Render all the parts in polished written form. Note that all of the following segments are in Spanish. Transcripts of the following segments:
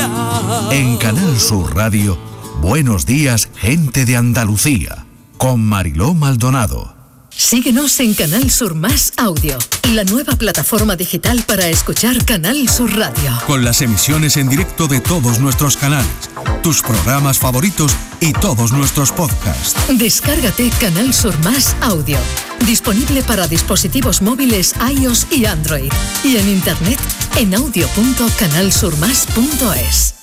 Andalucía. En Canal Sur Radio, Buenos días, gente de Andalucía, con Mariló Maldonado. Síguenos en Canal Sur Más Audio, la nueva plataforma digital para escuchar Canal Sur Radio. Con las emisiones en directo de todos nuestros canales, tus programas favoritos y todos nuestros podcasts. Descárgate Canal Sur Más Audio, disponible para dispositivos móviles iOS y Android, y en internet en audio.canalsurmas.es.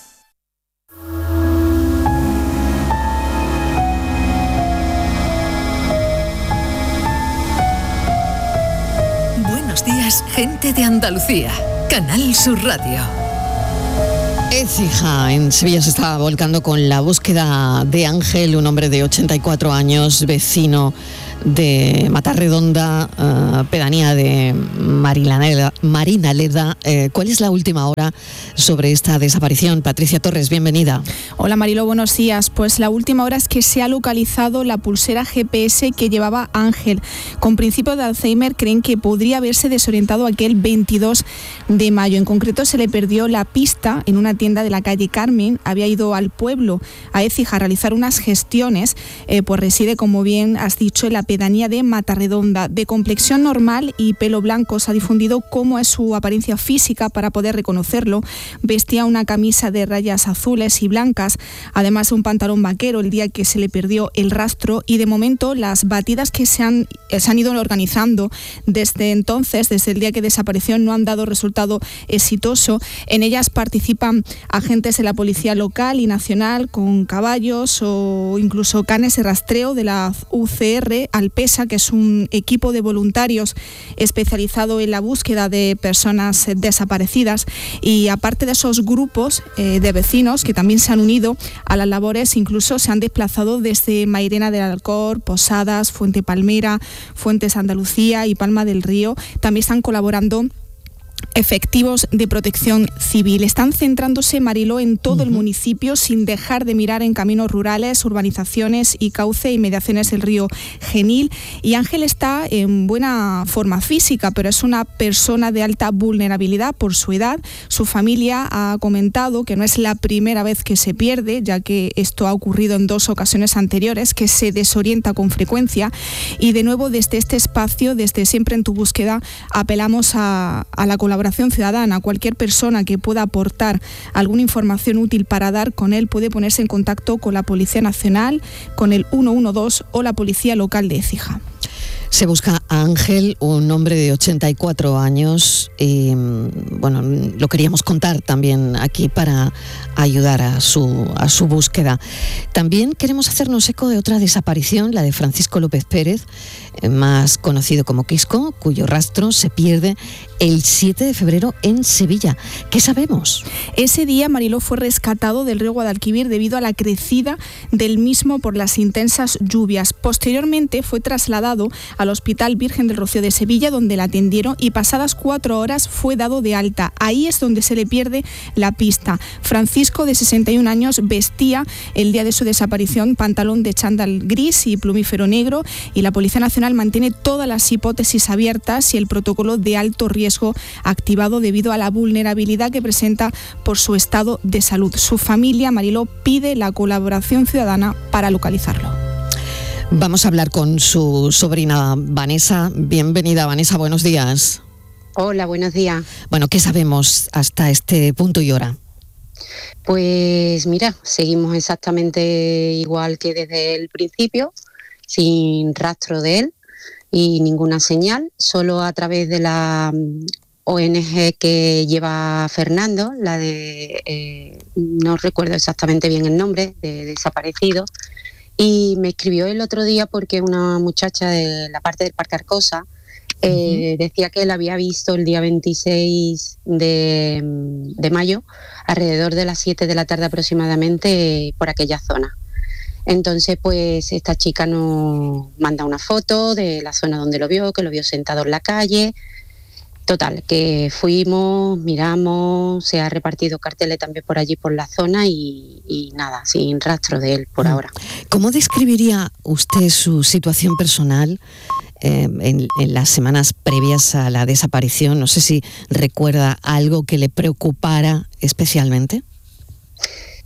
Buenos días, gente de Andalucía. Canal Sur Radio. Écija, en Sevilla, se está volcando con la búsqueda de Ángel, un hombre de 84 años, vecino de Matarredonda, pedanía de Marinaleda. ¿Cuál es la última hora sobre esta desaparición? Patricia Torres, bienvenida. Hola Mariló, buenos días. Pues la última hora es que se ha localizado la pulsera GPS que llevaba Ángel. Con principio de Alzheimer creen que podría haberse desorientado aquel 22 de mayo. En concreto se le perdió la pista en una tienda de la calle Carmen. Había ido al pueblo, a Écija, a realizar unas gestiones, pues reside, como bien has dicho, en la pedanía de Matarredonda. De complexión normal y pelo blanco, se ha difundido cómo es su apariencia física para poder reconocerlo. Vestía una camisa de rayas azules y blancas, además de un pantalón vaquero el día que se le perdió el rastro, y de momento las batidas que se han ido organizando desde entonces, desde el día que desapareció, no han dado resultado exitoso. En ellas participan agentes de la policía local y nacional con caballos o incluso canes de rastreo de la UCR Alpesa, que es un equipo de voluntarios especializado en la búsqueda de personas desaparecidas. Y aparte de esos grupos de vecinos que también se han unido a las labores, incluso se han desplazado desde Mairena del Alcor, Posadas, Fuente Palmera, Fuentes Andalucía y Palma del Río. También están colaborando efectivos de protección civil. Están centrándose, Mariló, en todo el municipio, sin dejar de mirar en caminos rurales, urbanizaciones y cauce y mediaciones del río Genil. Y Ángel está en buena forma física, pero es una persona de alta vulnerabilidad por su edad. Su familia ha comentado que no es la primera vez que se pierde, ya que esto ha ocurrido en 2 ocasiones anteriores, que se desorienta con frecuencia. Y de nuevo, desde este espacio, desde Siempre en tu Búsqueda, apelamos a la colaboración ciudadana. Cualquier persona que pueda aportar alguna información útil para dar con él puede ponerse en contacto con la Policía Nacional, con el 112 o la Policía Local de Écija. Se busca a Ángel, un hombre de 84 años, y bueno, lo queríamos contar también aquí para ayudar a su búsqueda. También queremos hacernos eco de otra desaparición, la de Francisco López Pérez, más conocido como Quisco, cuyo rastro se pierde el 7 de febrero en Sevilla. ¿Qué sabemos? Ese día, Mariló, fue rescatado del río Guadalquivir debido a la crecida del mismo por las intensas lluvias. Posteriormente fue trasladado al Hospital Virgen del Rocío de Sevilla, donde la atendieron, y pasadas 4 horas fue dado de alta. Ahí es donde se le pierde la pista. Francisco, de 61 años, vestía el día de su desaparición pantalón de chándal gris y plumífero negro, y la Policía Nacional mantiene todas las hipótesis abiertas y el protocolo de alto riesgo activado debido a la vulnerabilidad que presenta por su estado de salud. Su familia, Mariló, pide la colaboración ciudadana para localizarlo. Vamos a hablar con su sobrina Vanessa. Bienvenida, Vanessa, buenos días. Hola, buenos días. Bueno, ¿qué sabemos hasta este punto y hora? Pues mira, seguimos exactamente igual que desde el principio, sin rastro de él y ninguna señal, solo a través de la ONG que lleva Fernando, la de, no recuerdo exactamente bien el nombre, de desaparecido, y me escribió el otro día porque una muchacha de la parte del Parque Arcosa decía que él había visto el día 26 de mayo, alrededor de las 7 de la tarde aproximadamente, por aquella zona. Entonces, pues esta chica nos manda una foto de la zona donde lo vio, que lo vio sentado en la calle. Total, que fuimos, miramos, se ha repartido carteles también por allí, por la zona, y nada, sin rastro de él por ahora. ¿Cómo describiría usted su situación personal en las semanas previas a la desaparición? No sé si recuerda algo que le preocupara especialmente.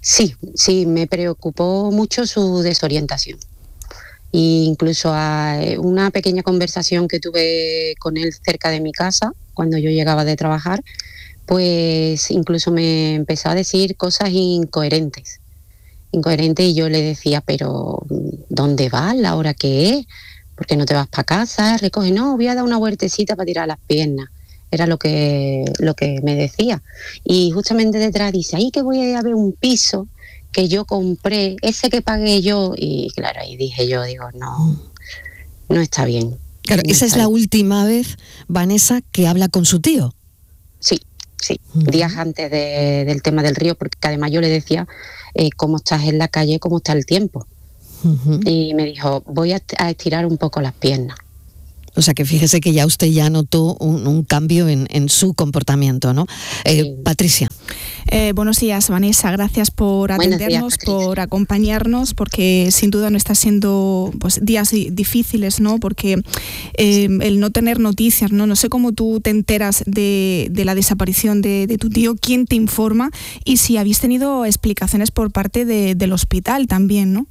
Sí, me preocupó mucho su desorientación. E incluso a una pequeña conversación que tuve con él cerca de mi casa, cuando yo llegaba de trabajar, pues incluso me empezó a decir cosas incoherentes, y yo le decía, pero ¿dónde vas? ¿La hora que es? ¿Por qué no te vas para casa? Recoge, no, voy a dar una vueltecita para tirar las piernas. Era lo que me decía. Y justamente detrás dice, ahí que voy a ver un piso que yo compré, ese que pagué yo. Y claro, ahí dije yo, no está bien. Claro, esa es la última vez, Vanessa, que habla con su tío. Sí, días antes del tema del río, porque además yo le decía, cómo estás en la calle, cómo está el tiempo. Y me dijo, voy a estirar un poco las piernas. O sea que fíjese que ya usted ya notó un cambio en su comportamiento, ¿no? Sí. Patricia. Buenos días, Vanessa. Gracias por atendernos, por acompañarnos, porque sin duda no está siendo pues días difíciles, ¿no? Porque el no tener noticias, ¿no? No sé cómo tú te enteras de la desaparición de tu tío, quién te informa y si habéis tenido explicaciones por parte del hospital también, ¿no?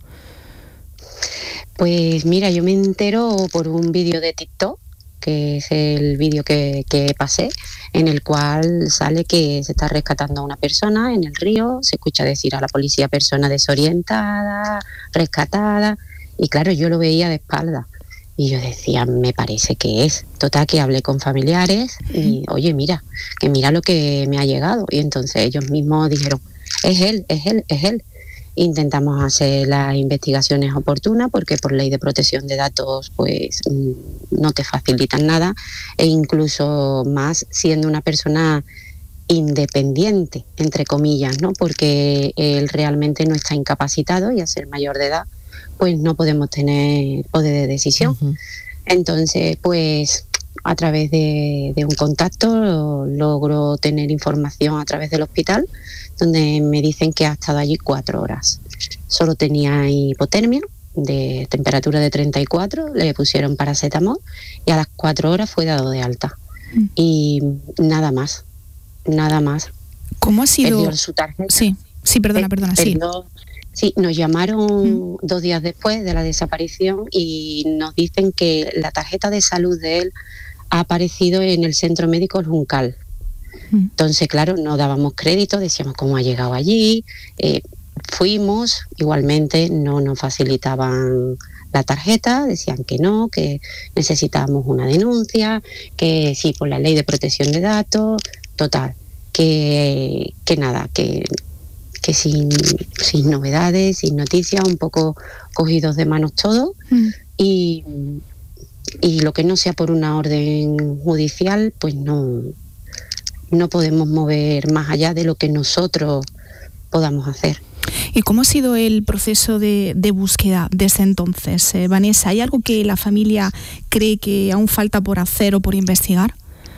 Pues mira, yo me entero por un vídeo de TikTok, que es el vídeo que pasé, en el cual sale que se está rescatando a una persona en el río, se escucha decir a la policía persona desorientada, rescatada, y claro, yo lo veía de espalda. Y yo decía, me parece que es. Total, que hablé con familiares y, oye, mira lo que me ha llegado. Y entonces ellos mismos dijeron, es él. Intentamos hacer las investigaciones oportunas porque por ley de protección de datos pues no te facilitan nada, e incluso más siendo una persona independiente, entre comillas, ¿no? Porque él realmente no está incapacitado y al ser mayor de edad pues no podemos tener poder de decisión. Entonces pues a través de un contacto logro tener información a través del hospital, donde me dicen que ha estado allí 4 horas. Solo tenía hipotermia, de temperatura de 34, le pusieron paracetamol y a las 4 horas fue dado de alta. Y nada más. ¿Cómo ha sido? Perdió su tarjeta. Sí, perdona. Sí, nos llamaron 2 días después de la desaparición y nos dicen que la tarjeta de salud de él ha aparecido en el centro médico El Juncal. Entonces, claro, no dábamos crédito, decíamos cómo ha llegado allí. Fuimos, igualmente no nos facilitaban la tarjeta, decían que no, que necesitábamos una denuncia, que sí, por la ley de protección de datos, total, que nada, que sin novedades, sin noticias, un poco cogidos de manos todos. Y lo que no sea por una orden judicial, pues no podemos mover más allá de lo que nosotros podamos hacer. ¿Y cómo ha sido el proceso de búsqueda desde entonces, Vanessa? ¿Hay algo que la familia cree que aún falta por hacer o por investigar?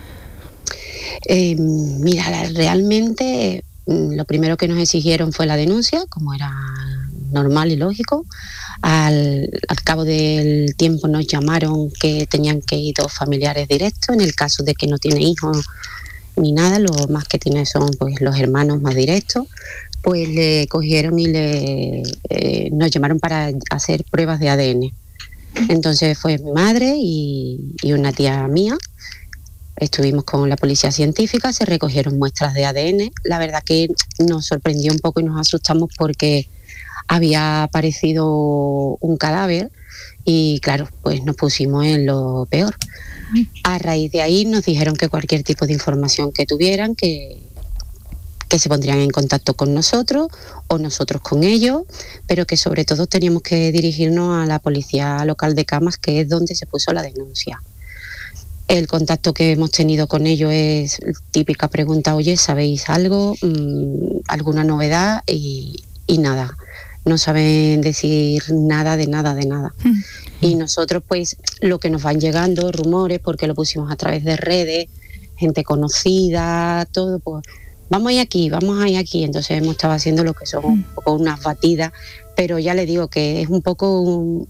Mira, realmente lo primero que nos exigieron fue la denuncia, como era normal y lógico. Al cabo del tiempo nos llamaron que tenían que ir 2 familiares directos, en el caso de que no tiene hijos ni nada, lo más que tiene son pues los hermanos más directos. Pues le cogieron y nos llamaron para hacer pruebas de ADN. Entonces fue mi madre y una tía mía. Estuvimos con la policía científica, se recogieron muestras de ADN. La verdad que nos sorprendió un poco y nos asustamos porque había aparecido un cadáver y claro, pues nos pusimos en lo peor. A raíz de ahí nos dijeron que cualquier tipo de información que tuvieran, que se pondrían en contacto con nosotros o nosotros con ellos, pero que sobre todo teníamos que dirigirnos a la policía local de Camas, que es donde se puso la denuncia. El contacto que hemos tenido con ellos es típica pregunta, oye, ¿sabéis algo? ¿Alguna novedad? Y nada, no saben decir nada de nada. Y nosotros pues lo que nos van llegando, rumores, porque lo pusimos a través de redes, gente conocida, todo, pues vamos ahí aquí, entonces hemos estado haciendo lo que son un poco unas batidas, pero ya le digo que es un poco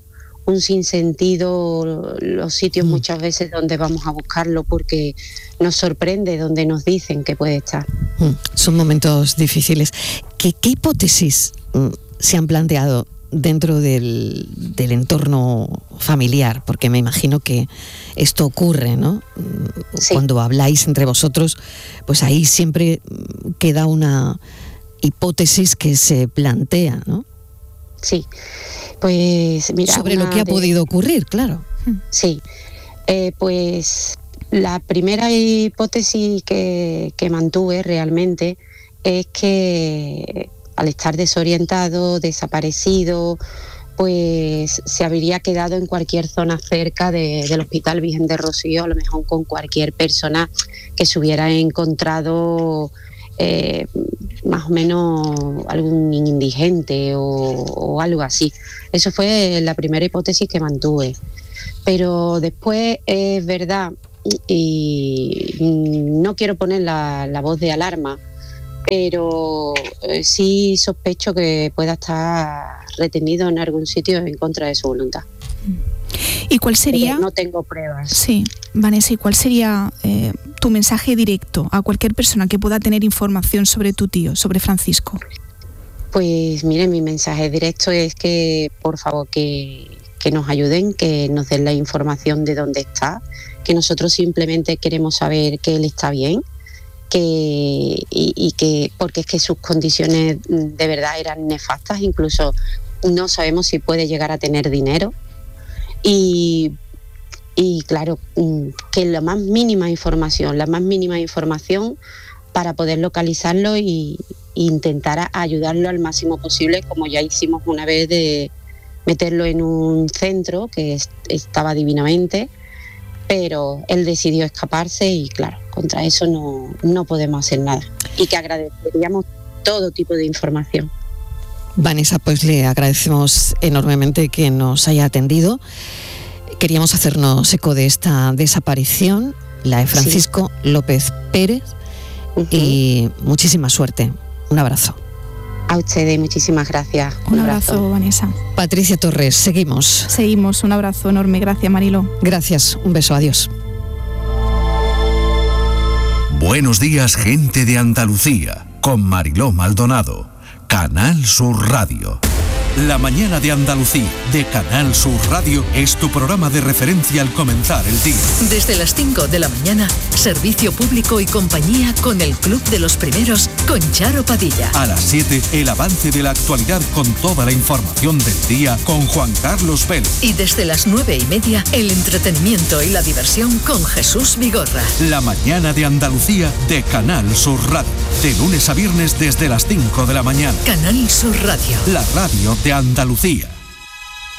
un sinsentido los sitios muchas veces donde vamos a buscarlo, porque nos sorprende donde nos dicen que puede estar. Son momentos difíciles. ¿Qué hipótesis se han planteado dentro del entorno familiar? Porque me imagino que esto ocurre, ¿no? Sí. Cuando habláis entre vosotros, pues ahí siempre queda una hipótesis que se plantea, ¿no? Sí, pues mira... Sobre lo que ha podido ocurrir, claro. Sí, pues la primera hipótesis que mantuve realmente es que al estar desorientado, desaparecido, pues se habría quedado en cualquier zona cerca del Hospital Virgen de Rocío, a lo mejor con cualquier persona que se hubiera encontrado más o menos algún indigente o algo así. Eso fue la primera hipótesis que mantuve. Pero después es verdad, y no quiero poner la voz de alarma, pero sí sospecho que pueda estar retenido en algún sitio en contra de su voluntad. ¿Y cuál sería? Pero no tengo pruebas. Sí, Vanessa, ¿y cuál sería tu mensaje directo a cualquier persona que pueda tener información sobre tu tío, sobre Francisco? Pues mire, mi mensaje directo es que por favor que nos ayuden, que nos den la información de dónde está, que nosotros simplemente queremos saber que él está bien, y que porque es que sus condiciones de verdad eran nefastas, incluso no sabemos si puede llegar a tener dinero, y claro, que la más mínima información para poder localizarlo e intentar ayudarlo al máximo posible, como ya hicimos una vez de meterlo en un centro que estaba divinamente, pero él decidió escaparse y claro, contra eso no podemos hacer nada, y que agradeceríamos todo tipo de información. Vanessa, pues le agradecemos enormemente que nos haya atendido. Queríamos hacernos eco de esta desaparición, la de Francisco López Pérez, y muchísima suerte. Un abrazo. A ustedes, muchísimas gracias. Un abrazo, Vanessa. Patricia Torres, seguimos. Seguimos, un abrazo enorme. Gracias, Mariló. Gracias, un beso, adiós. Buenos días, gente de Andalucía, con Mariló Maldonado, Canal Sur Radio. La mañana de Andalucía, de Canal Sur Radio, es tu programa de referencia al comenzar el día. Desde las 5 de la mañana, servicio público y compañía con el Club de los Primeros, con Charo Padilla. A las 7, el avance de la actualidad con toda la información del día con Juan Carlos Vélez. Y desde las 9:30, el entretenimiento y la diversión con Jesús Vigorra. La mañana de Andalucía, de Canal Sur Radio. De lunes a viernes desde las 5 de la mañana. Canal Sur Radio. La radio de Andalucía.